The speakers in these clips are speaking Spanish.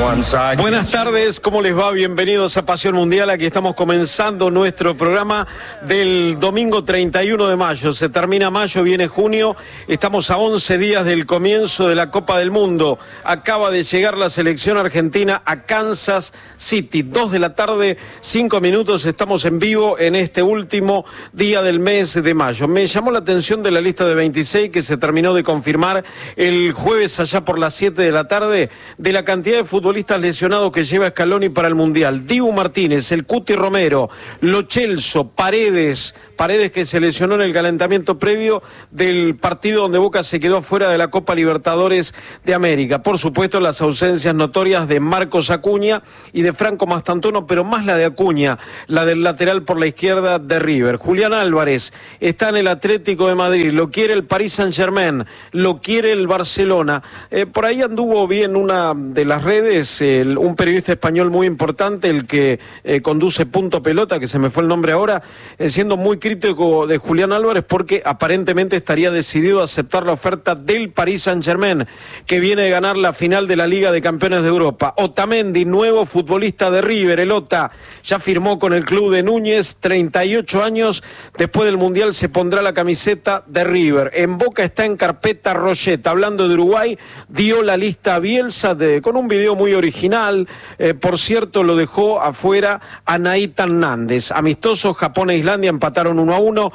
Buenas tardes, ¿cómo les va? Bienvenidos a Pasión Mundial. Aquí estamos comenzando nuestro programa del domingo 31 de mayo. Se termina mayo, viene junio. Estamos a 11 días del comienzo de la Copa del Mundo. Acaba de llegar la selección argentina a Kansas City. 2 de la tarde, 5 minutos. Estamos en vivo en este último día del mes de mayo. Me llamó la atención de la lista de 26 que se terminó de confirmar el jueves allá por las 7 de la tarde, de la cantidad de futbolistas lesionados que lleva Scaloni para el Mundial. Dibu Martínez, el Cuti Romero, Lo Celso, Paredes que se lesionó en el calentamiento previo del partido donde Boca se quedó fuera de la Copa Libertadores de América. Por supuesto, las ausencias notorias de Marcos Acuña y de Franco Mastantuono, pero más la de Acuña, la del lateral por la izquierda de River. Julián Álvarez está en el Atlético de Madrid, lo quiere el Paris Saint-Germain, lo quiere el Barcelona. Por ahí anduvo bien una de las redes, un periodista español muy importante, el que conduce Punto Pelota, que se me fue el nombre ahora, siendo muy crítico de Julián Álvarez porque aparentemente estaría decidido a aceptar la oferta del Paris Saint-Germain, que viene de ganar la final de la Liga de Campeones de Europa. Otamendi, nuevo futbolista de River, el Ota, ya firmó con el club de Núñez, 38 años, después del Mundial se pondrá la camiseta de River. En Boca está en carpeta Rocheta, hablando de Uruguay, dio la lista a Bielsa con un video muy original, por cierto lo dejó afuera a Nathan Nández. Amistosos, Japón e Islandia empataron 1-1,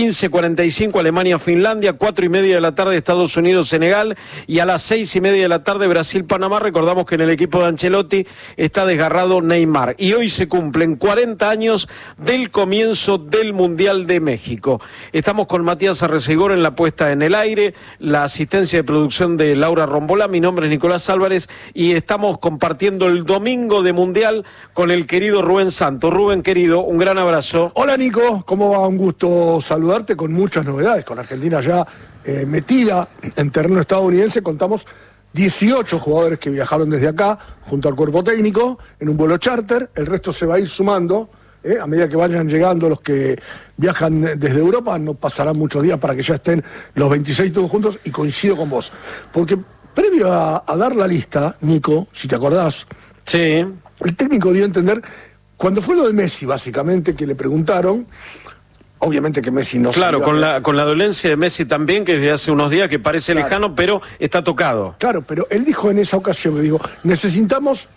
15:45 Alemania-Finlandia, 4:30 de la tarde Estados Unidos-Senegal y a las 6:30 de la tarde Brasil-Panamá. Recordamos que en el equipo de Ancelotti está desgarrado Neymar. Y hoy se cumplen 40 años del comienzo del Mundial de México. Estamos con Matías Arrecegor en la puesta en el aire, la asistencia de producción de Laura Rombola. Mi nombre es Nicolás Álvarez y estamos compartiendo el domingo de Mundial con el querido Rubén Santos. Rubén, querido, un gran abrazo. Hola, Nico, ¿cómo va? Un gusto saludarte, con muchas novedades, con Argentina ya metida en terreno estadounidense. Contamos 18 jugadores que viajaron desde acá, junto al cuerpo técnico, en un vuelo charter. El resto se va a ir sumando, a medida que vayan llegando los que viajan desde Europa. No pasarán muchos días para que ya estén los 26 todos juntos, y coincido con vos. Porque previo a dar la lista, Nico, si te acordás, sí, el técnico dio a entender, cuando fue lo de Messi, básicamente, que le preguntaron, obviamente que Messi no... Claro, con la dolencia de Messi también, que desde hace unos días que parece lejano, pero está tocado. Claro, pero él dijo en esa ocasión, que dijo, necesitamos,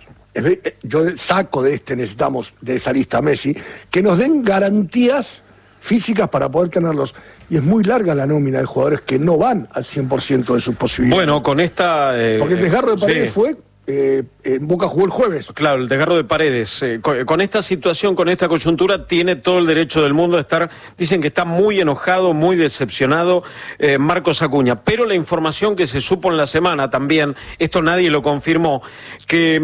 yo saco necesitamos de esa lista a Messi, que nos den garantías físicas para poder tenerlos. Y es muy larga la nómina de jugadores que no van al 100% de sus posibilidades. Bueno, con esta... porque el desgarro de Paredes fue... en Boca jugó el jueves. Claro, el desgarro de Paredes. Con esta situación, con esta coyuntura, tiene todo el derecho del mundo a estar... Dicen que está muy enojado, muy decepcionado Marcos Acuña. Pero la información que se supo en la semana también, esto nadie lo confirmó, que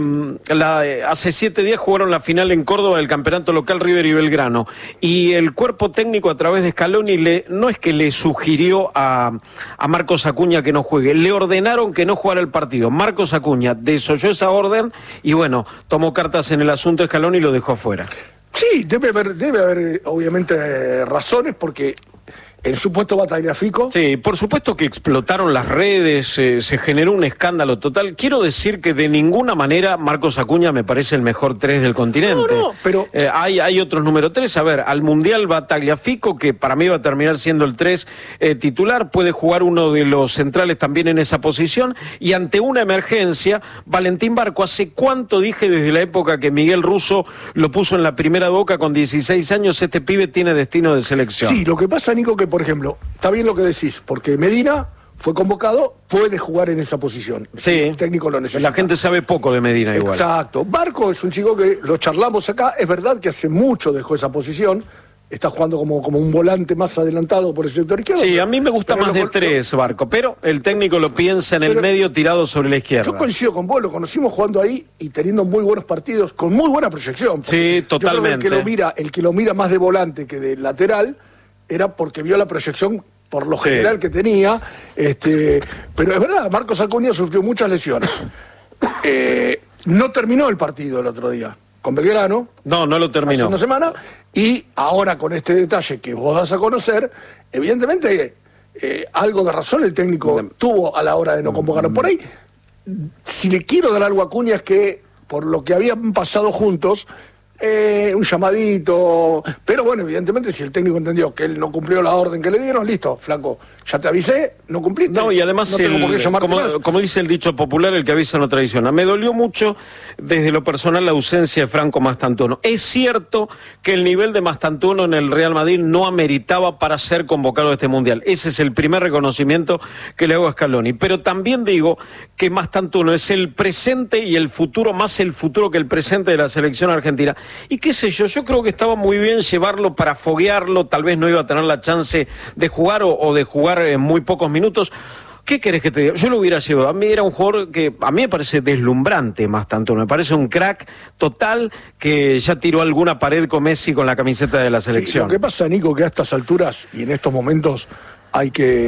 hace 7 días jugaron la final en Córdoba del campeonato local River y Belgrano. Y el cuerpo técnico, a través de Scaloni, no es que le sugirió a Marcos Acuña que no juegue, le ordenaron que no jugara el partido. Marcos Acuña desoyó esa orden y bueno, tomó cartas en el asunto Scaloni y lo dejó afuera. Sí, debe haber obviamente razones, porque en su puesto va Tagliafico. Sí, por supuesto que explotaron las redes, se generó un escándalo total. Quiero decir que de ninguna manera Marcos Acuña me parece el mejor 3 del continente. No, pero... hay otros número 3. A ver, al Mundial va Tagliafico, que para mí va a terminar siendo el 3 titular. Puede jugar uno de los centrales también en esa posición. Y ante una emergencia, Valentín Barco, ¿hace cuánto dije desde la época que Miguel Russo lo puso en la primera Boca con 16 años? Este pibe tiene destino de selección. Sí, lo que pasa, Nico, que por ejemplo, está bien lo que decís, porque Medina fue convocado, puede jugar en esa posición. Sí, si el técnico lo necesita. La gente sabe poco de Medina igual. Exacto. Barco es un chico que lo charlamos acá, es verdad que hace mucho dejó esa posición, está jugando como un volante más adelantado por el sector izquierdo. Sí, a mí me gusta más de 3, Barco, pero el técnico lo piensa en el medio, tirado sobre la izquierda. Yo coincido con vos, lo conocimos jugando ahí y teniendo muy buenos partidos, con muy buena proyección. Sí, totalmente. Yo creo que el que lo mira más de volante que de lateral era porque vio la proyección por lo general que tenía, pero es verdad, Marcos Acuña sufrió muchas lesiones. No terminó el partido el otro día con Belgrano. No lo terminó. Hace una semana, y ahora con este detalle que vos das a conocer, evidentemente algo de razón el técnico tuvo a la hora de no convocarlo. Por ahí, si le quiero dar algo a Acuña, es que por lo que habían pasado juntos, un llamadito, pero bueno, evidentemente si el técnico entendió que él no cumplió la orden que le dieron, listo, flaco, ya te avisé, no cumpliste. No, y además, no tengo por qué llamarte más. como dice el dicho popular, el que avisa no traiciona. Me dolió mucho desde lo personal la ausencia de Franco Mastantuono. Es cierto que el nivel de Mastantuono en el Real Madrid no ameritaba para ser convocado a este Mundial. Ese es el primer reconocimiento que le hago a Scaloni. Pero también digo que Mastantuono es el presente y el futuro, más el futuro que el presente de la selección argentina. Y qué sé yo creo que estaba muy bien llevarlo para foguearlo, tal vez no iba a tener la chance de jugar o de jugar en muy pocos minutos. ¿Qué querés que te diga? Yo lo hubiera llevado. A mí era un jugador que a mí me parece deslumbrante Mastantuono, me parece un crack total que ya tiró alguna pared con Messi con la camiseta de la selección. Sí, lo que pasa, Nico, que a estas alturas y en estos momentos hay que